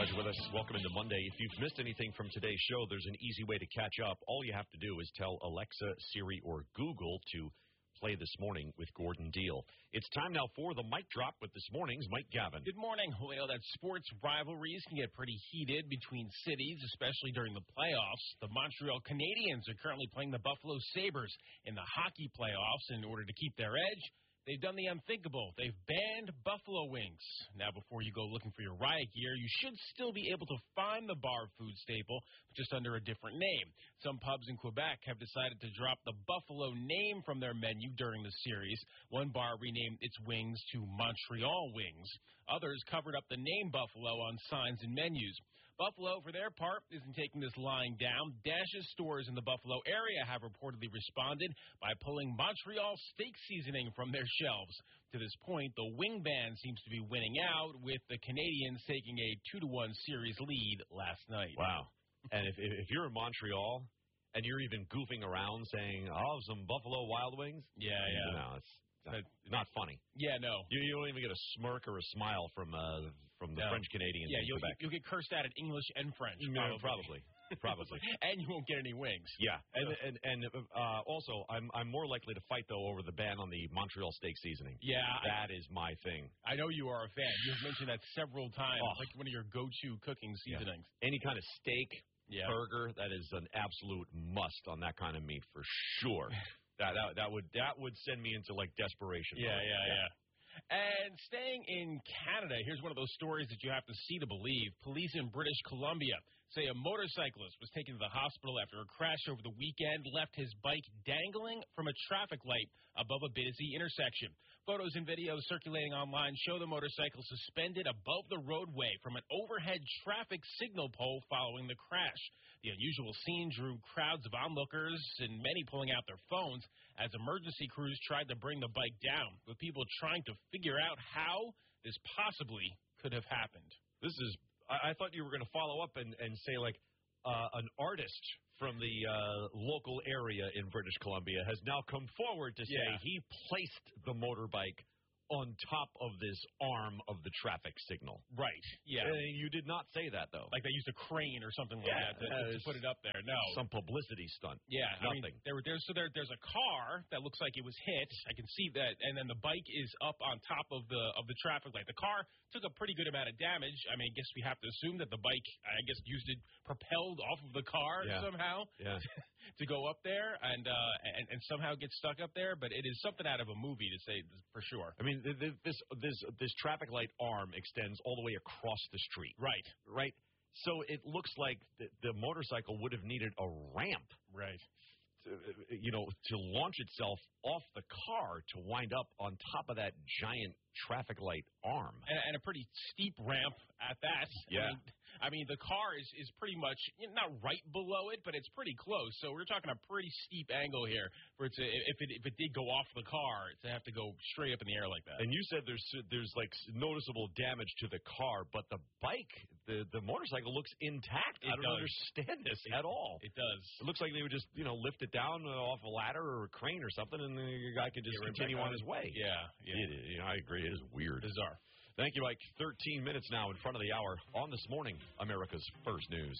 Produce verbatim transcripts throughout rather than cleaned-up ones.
Glad you're with us. Welcome into Monday. If you've missed anything from today's show, there's an easy way to catch up. All you have to do is tell Alexa, Siri, or Google to play This Morning with Gordon Deal. It's time now for the mic drop with this morning's Mike Gavin. Good morning. We know that sports rivalries can get pretty heated between cities, especially during the playoffs. The Montreal Canadiens are currently playing the Buffalo Sabres in the hockey playoffs. In order to keep their edge, they've done the unthinkable. They've banned buffalo wings. Now, before you go looking for your riot gear, you should still be able to find the bar food staple, but just under a different name. Some pubs in Quebec have decided to drop the buffalo name from their menu during the series. One bar renamed its wings to Montreal Wings. Others covered up the name Buffalo on signs and menus. Buffalo, for their part, isn't taking this lying down. Dash's stores in the Buffalo area have reportedly responded by pulling Montreal steak seasoning from their shelves. To this point, the wing ban seems to be winning out, with the Canadiens taking a two to one series lead last night. Wow. And if, if you're in Montreal and you're even goofing around saying, oh, some Buffalo Wild Wings? Yeah, yeah. No, it's not, not funny. Yeah, no. You, you don't even get a smirk or a smile from uh, from the no. French Canadians yeah, in you'll, Quebec. You'll get cursed at in English and French. No, Probably. probably. Probably. And you won't get any wings. Yeah. And and, and uh, also, I'm I'm more likely to fight, though, over the ban on the Montreal steak seasoning. Yeah. That is my thing. I know you are a fan. You've mentioned that several times, oh. like one of your go-to cooking seasonings. Yeah. Any kind of steak, yeah. burger, that is an absolute must on that kind of meat for sure. that, that that would that would send me into, like, desperation. Yeah, yeah, yeah, yeah. And staying in Canada, here's one of those stories that you have to see to believe. Police in British Columbia say a motorcyclist was taken to the hospital after a crash over the weekend left his bike dangling from a traffic light above a busy intersection. Photos and videos circulating online show the motorcycle suspended above the roadway from an overhead traffic signal pole following the crash. The unusual scene drew crowds of onlookers and many pulling out their phones as emergency crews tried to bring the bike down, with people trying to figure out how this possibly could have happened. This is, I, I thought you were going to follow up and, and say, like, uh, an artist from the uh, local area in British Columbia has now come forward to say yeah. he placed the motorbike on top of this arm of the traffic signal. Right, yeah. And you did not say that, though. Like they used a crane or something like yeah, that to, uh, to put it up there. No. Some publicity stunt. Yeah. Nothing. I mean, there, there's, so there, there's a car that looks like it was hit. I can see that. And then the bike is up on top of the of the traffic light. The car took a pretty good amount of damage. I mean, I guess we have to assume that the bike, I guess, used it propelled off of the car yeah. somehow yeah. to go up there and, uh, and, and somehow get stuck up there. But it is something out of a movie, to say for sure. I mean, th- th- this... This this traffic light arm extends all the way across the street. Right. Right. So it looks like the, the motorcycle would have needed a ramp. Right. To, you know, to launch itself off the car to wind up on top of that giant traffic light arm. And, and a pretty steep ramp at that. Yeah. I mean, I mean the car is, is pretty much, you know, not right below it, but it's pretty close. So we're talking a pretty steep angle here for it to, if it if it did go off the car, to have to go straight up in the air like that. And you said there's there's like noticeable damage to the car, but the bike, the, the motorcycle looks intact. It I don't does. understand this it, at all. It does. It looks like they would just, you know, lift it down off a ladder or a crane or something, and the guy could just Yeah, continue on his way. Yeah, yeah. It, you know, I agree. It is weird. Bizarre. Thank you, Mike. thirteen minutes now in front of the hour on This Morning, America's First News.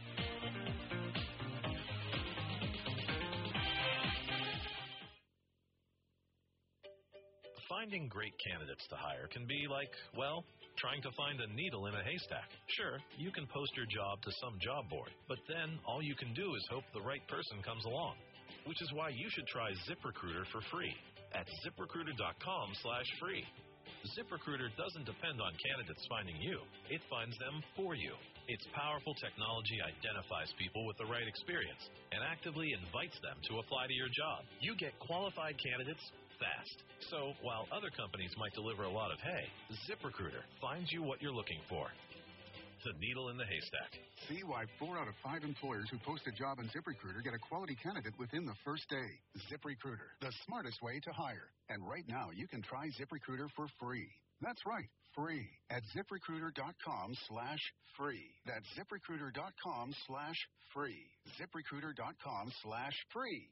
Finding great candidates to hire can be like, well, trying to find a needle in a haystack. Sure, you can post your job to some job board, but then all you can do is hope the right person comes along. Which is why you should try ZipRecruiter for free at ZipRecruiter.com slash free. ZipRecruiter doesn't depend on candidates finding you. It finds them for you. Its powerful technology identifies people with the right experience and actively invites them to apply to your job. You get qualified candidates fast. So while other companies might deliver a lot of hay, ZipRecruiter finds you what you're looking for. The needle in the haystack. See why four out of five employers who post a job on ZipRecruiter get a quality candidate within the first day. ZipRecruiter, the smartest way to hire. And right now, you can try ZipRecruiter for free. That's right, free. At ZipRecruiter.com slash free. That's ZipRecruiter.com slash free. ZipRecruiter.com slash free.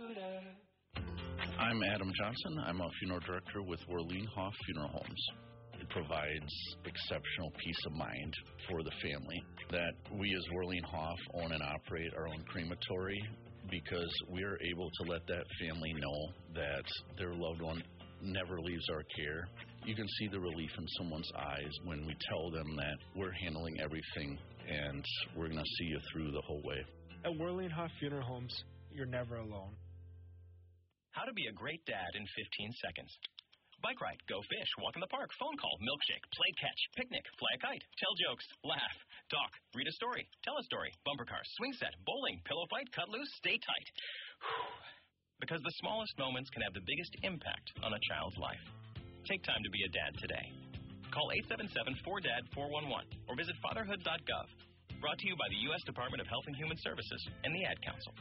ZipRecruiter. I'm Adam Johnson. I'm a funeral director with Werleen Hoff Funeral Homes. It provides exceptional peace of mind for the family that we as Werlinghoff own and operate our own crematory, because we are able to let that family know that their loved one never leaves our care. You can see the relief in someone's eyes when we tell them that we're handling everything and we're going to see you through the whole way. At Werlinghoff Funeral Homes, you're never alone. How to be a great dad in fifteen seconds. Bike ride, go fish, walk in the park, phone call, milkshake, play catch, picnic, fly a kite, tell jokes, laugh, talk, read a story, tell a story, bumper car, swing set, bowling, pillow fight, cut loose, stay tight. Because the smallest moments can have the biggest impact on a child's life. Take time to be a dad today. Call eight seven seven, four D A D, four one one or visit fatherhood dot gov. Brought to you by the U S Department of Health and Human Services and the Ad Council.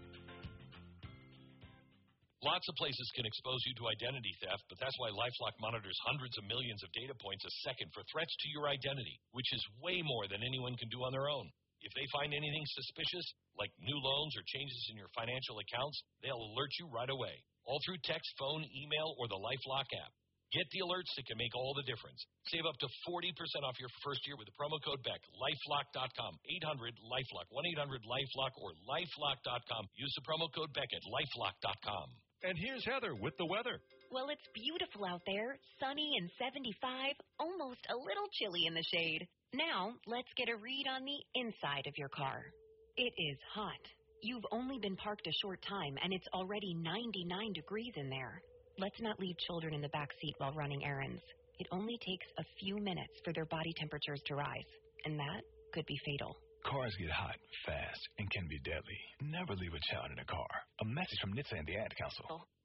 Lots of places can expose you to identity theft, but that's why LifeLock monitors hundreds of millions of data points a second for threats to your identity, which is way more than anyone can do on their own. If they find anything suspicious, like new loans or changes in your financial accounts, they'll alert you right away, all through text, phone, email, or the LifeLock app. Get the alerts that can make all the difference. Save up to forty percent off your first year with the promo code Beck. LifeLock dot com, eight hundred LifeLock, one eight hundred LifeLock, or LifeLock dot com. Use the promo code Beck at LifeLock dot com. And here's Heather with the weather. Well, it's beautiful out there, sunny and seventy-five, almost a little chilly in the shade. Now, let's get a read on the inside of your car. It is hot. You've only been parked a short time, and it's already ninety-nine degrees in there. Let's not leave children in the back seat while running errands. It only takes a few minutes for their body temperatures to rise, and that could be fatal. Cars get hot, fast, and can be deadly. Never leave a child in a car. A message from N H T S A and the Ad Council.